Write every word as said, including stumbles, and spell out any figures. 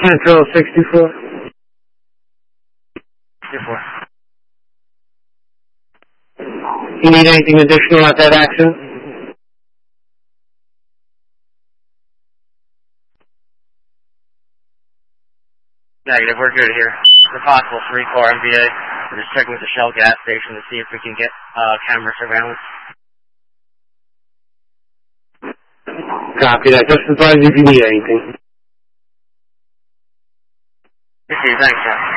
Central sixty-four. sixty-four. You need anything additional at that accident? Negative, we're good here. It's a possible three four M V A. We're just checking with the Shell gas station to see if we can get uh, camera surveillance. Copy that. Just advise if you need anything. Okay, thanks, sir.